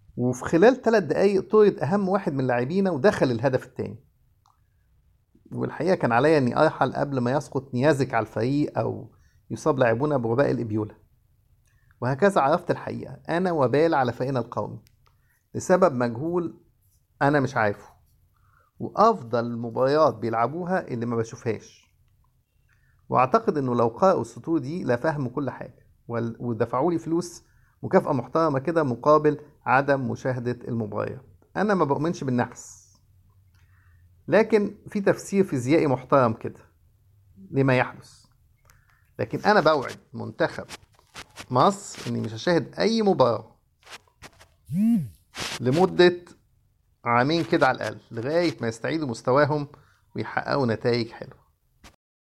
وفي خلال 3 دقايق طرد أهم واحد من لاعبينا ودخل الهدف التاني. والحقيقة كان عليا إني أرحل قبل ما يسقط نيازك على الفريق أو يصاب لاعبونا بوباء الإبيولا. وهكذا عرفت الحقيقة أنا وبال على فريقنا القومي لسبب مجهول أنا مش عارفه. وأفضل المباريات بيلعبوها اللي ما بشوفهاش. وأعتقد إنه لو قرأوا السطور دي لفهموا كل حاجة ودفعوا لي فلوس مكافأة محترمة كده مقابل عدم مشاهدة المباريات. أنا ما بؤمنش بالنحس، لكن في تفسير فيزيائي محترم كده لما يحدث. لكن أنا بوعد منتخب مصر إني مش هشاهد أي مباراة لمدة عامين كده على الأقل لغاية ما يستعيدوا مستواهم ويحققوا نتائج حلوة.